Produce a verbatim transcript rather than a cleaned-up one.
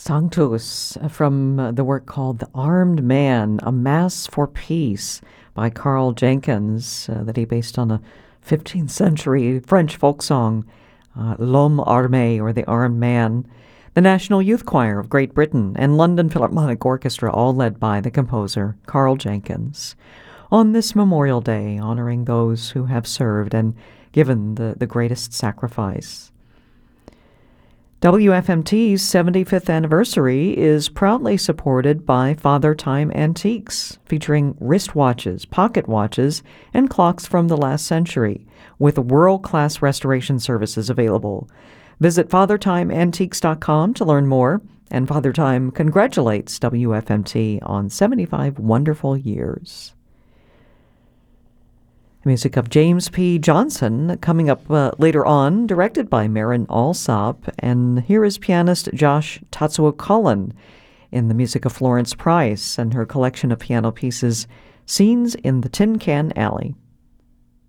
Sanctus from uh, the work called The Armed Man, A Mass for Peace by Carl Jenkins, uh, that he based on a fifteenth century French folk song, uh, L'Homme Armé, or The Armed Man. The National Youth Choir of Great Britain and London Philharmonic Orchestra, all led by the composer Carl Jenkins. On this Memorial Day, honoring those who have served and given the, the greatest sacrifice. W F M T's seventy-fifth anniversary is proudly supported by Father Time Antiques, featuring wristwatches, pocket watches, and clocks from the last century, with world-class restoration services available. Visit father time antiques dot com to learn more, and Father Time congratulates W F M T on seventy-five wonderful years. Music of James P. Johnson coming up uh, later on, directed by Marin Alsop. And here is pianist Josh Tatsuo Cullen in the music of Florence Price and her collection of piano pieces, Scenes in the Tin Can Alley.